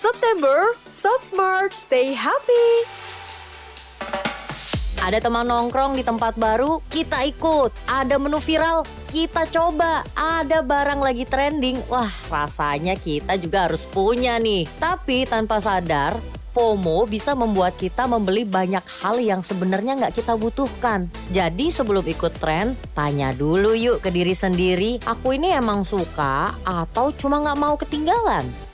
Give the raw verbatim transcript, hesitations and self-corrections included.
September, Shop Smart, stay happy. Ada teman nongkrong di tempat baru, kita ikut. Ada menu viral, kita coba. Ada barang lagi trending, wah rasanya kita juga harus punya nih. Tapi tanpa sadar, FOMO bisa membuat kita membeli banyak hal yang sebenarnya nggak kita butuhkan. Jadi sebelum ikut tren, tanya dulu yuk ke diri sendiri, aku ini emang suka atau cuma nggak mau ketinggalan?